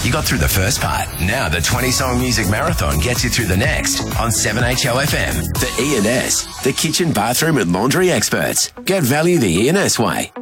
You got through the first part. Now the 20-song music marathon gets you through the next on 7HLFM. The E&S, the kitchen, bathroom and laundry experts. Get value the E&S way.